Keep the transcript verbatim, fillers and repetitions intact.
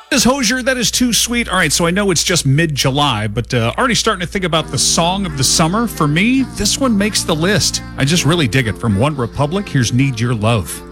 Is Hozier, that is too sweet. All right, so I know it's just mid-July, but uh, already starting to think about the song of the summer. For me, this one makes the list. I just really dig it. From One Republic, here's Need Your Love.